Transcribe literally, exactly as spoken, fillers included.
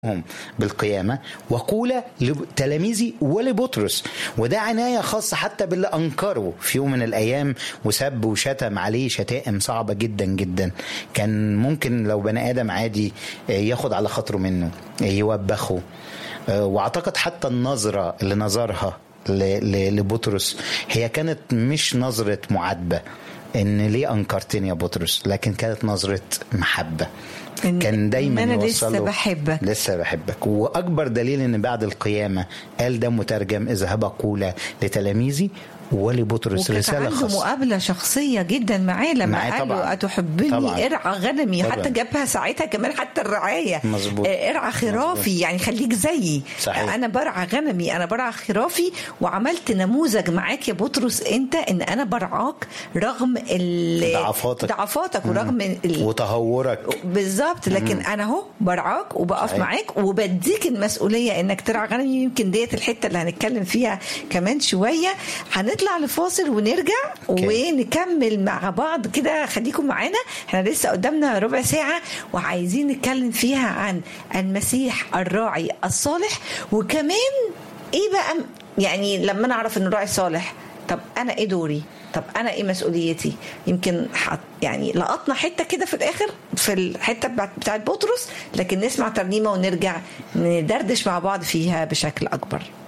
بشرهم بالقيامة وقولا لتلاميذي ولبطرس. وده عناية خاصة حتى باللي أنكروا في يوم من الأيام وسب وشتم عليه شتائم صعبة جدا جدا، كان ممكن لو بني آدم عادي ياخد على خاطره منه يوبخه. واعتقد حتى النظرة اللي نظرها لبطرس هي كانت مش نظرة معاتبة ان ليه انكرتني يا بطرس، لكن كانت نظرة محبة. كان دايما أنا يوصله لسه بحبك لسه بحبك. واكبر دليل ان بعد القيامة قال ده مترجم اذهب قولا لتلاميذي ولبطرس رسالة خاصة. عنده مقابلة شخصية جدا معاه لما قال له أتحبني طبعاً. ارعى غنمي طبعاً. حتى جابها ساعتها كمان حتى الرعاية مزبوط. ارعى خرافي مزبوط. يعني خليك زيي صحيح. أنا برعى غنمي أنا برعى خرافي، وعملت نموذج معاك يا بطرس أنت إن أنا برعاك رغم ضعفاتك ضعفاتك ورغم ال... وتهورك بالظبط، لكن مم. أنا هو برعاك وبقف صحيح. معاك وبديك المسؤولية إنك ترعى غنمي. يمكن ديت الحتة اللي هنتكلم فيها كمان شوية. هنطلع لفاصل ونرجع okay. ونكمل مع بعض كده. خليكم معانا، احنا لسه قدامنا ربع ساعة وعايزين نتكلم فيها عن المسيح الراعي الصالح. وكمان ايه بقى يعني لما نعرف انه راعي صالح، طب انا ايه دوري، طب انا ايه مسؤوليتي. يمكن يعني لقطنا حتة كده في الاخر في الحتة بتاعت بطرس، لكن نسمع ترنيمة ونرجع ندردش مع بعض فيها بشكل اكبر.